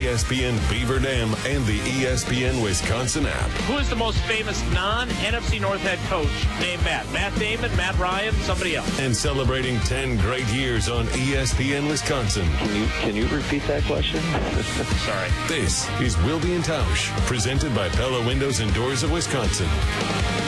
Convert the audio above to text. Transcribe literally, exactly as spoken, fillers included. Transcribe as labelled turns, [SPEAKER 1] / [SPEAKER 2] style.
[SPEAKER 1] S P N Beaver Dam and the E S P N Wisconsin app.
[SPEAKER 2] Who is the most famous non-N F C North head coach named Matt? Matt Damon, Matt Ryan, somebody else.
[SPEAKER 1] And celebrating ten great years on E S P N Wisconsin.
[SPEAKER 3] Can you can you repeat that question?
[SPEAKER 2] Sorry.
[SPEAKER 1] This is Wilby and Tausch, presented by Pella Windows and Doors of Wisconsin.